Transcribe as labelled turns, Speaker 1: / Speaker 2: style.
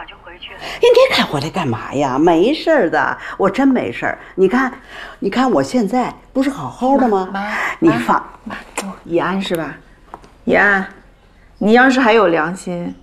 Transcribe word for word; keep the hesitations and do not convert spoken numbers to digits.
Speaker 1: 就回去了。
Speaker 2: 你你赶回来干嘛呀？没事儿的，我真没事儿。你看，你看我现在不是好好的吗？
Speaker 3: 妈，
Speaker 2: 你放
Speaker 3: 妈，哦，怡安是吧？怡安，你要是还有良心，